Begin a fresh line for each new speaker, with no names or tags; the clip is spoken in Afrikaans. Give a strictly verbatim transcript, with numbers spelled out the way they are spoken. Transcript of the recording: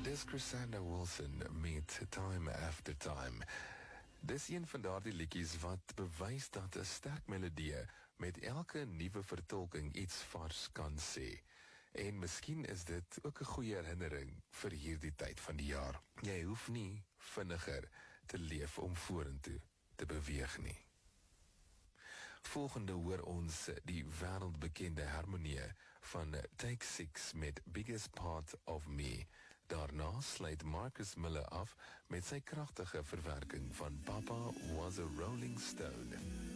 Dis Chrisanda Wilson met Time After Time. Dis een van daardie liedjies wat bewys dat 'n sterk melodie met elke nuwe vertolking iets vars kan sê. En miskien is dit ook 'n goeie herinnering vir hierdie tyd van die jaar. Jy hoef nie vinniger te leef om vorentoe te beweeg nie. Volgende hoor ons die wêreldbekende harmonie van Take Six met Biggest Part of Me. Daarna sluit Marcus Miller af met sy kragtige verwerking van Papa Was a Rolling Stone.